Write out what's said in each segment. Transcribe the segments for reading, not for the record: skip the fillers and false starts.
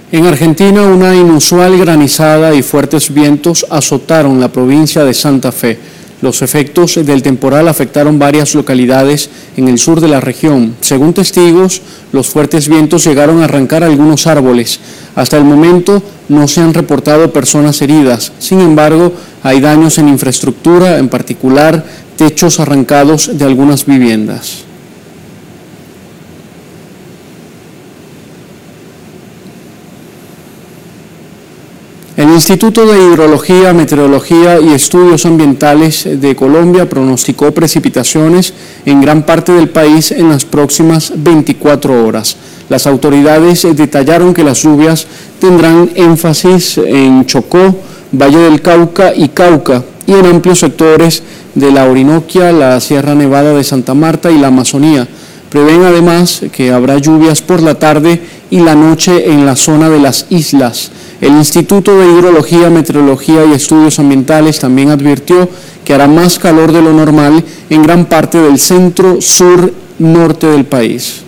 En Argentina, una inusual granizada y fuertes vientos azotaron la provincia de Santa Fe. Los efectos del temporal afectaron varias localidades en el sur de la región. Según testigos, los fuertes vientos llegaron a arrancar algunos árboles. Hasta el momento no se han reportado personas heridas. Sin embargo, hay daños en infraestructura, en particular techos arrancados de algunas viviendas. El Instituto de Hidrología, Meteorología y Estudios Ambientales de Colombia pronosticó precipitaciones en gran parte del país en las próximas 24 horas. Las autoridades detallaron que las lluvias tendrán énfasis en Chocó, Valle del Cauca y Cauca, y en amplios sectores de la Orinoquia, la Sierra Nevada de Santa Marta y la Amazonía. Prevén además que habrá lluvias por la tarde y la noche en la zona de las islas. El Instituto de Hidrología, Meteorología y Estudios Ambientales también advirtió que hará más calor de lo normal en gran parte del centro, sur, norte del país.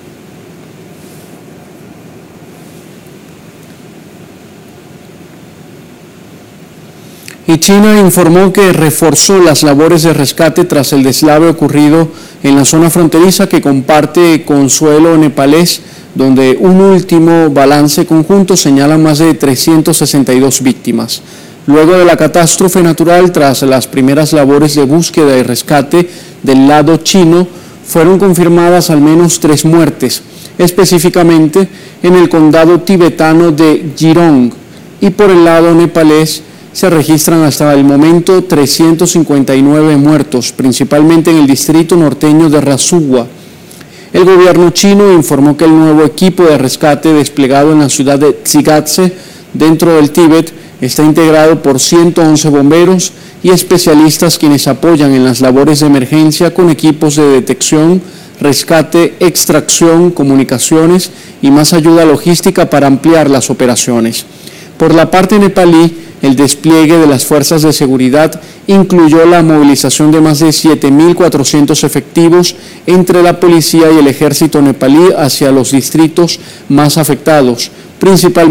Y China informó que reforzó las labores de rescate tras el deslave ocurrido en la zona fronteriza que comparte con suelo nepalés, donde un último balance conjunto señala más de 362 víctimas. Luego de la catástrofe natural, tras las primeras labores de búsqueda y rescate del lado chino, fueron confirmadas al menos 3 muertes, específicamente en el condado tibetano de Jirong, y por el lado nepalés se registran hasta el momento 359 muertos, principalmente en el distrito norteño de Rasugwa. El gobierno chino informó que el nuevo equipo de rescate desplegado en la ciudad de Tsigatse, dentro del Tíbet, está integrado por 111 bomberos y especialistas quienes apoyan en las labores de emergencia con equipos de detección, rescate, extracción, comunicaciones y más ayuda logística para ampliar las operaciones. Por la parte nepalí, el despliegue de las fuerzas de seguridad incluyó la movilización de más de 7.400 efectivos entre la policía y el ejército nepalí hacia los distritos más afectados, principalmente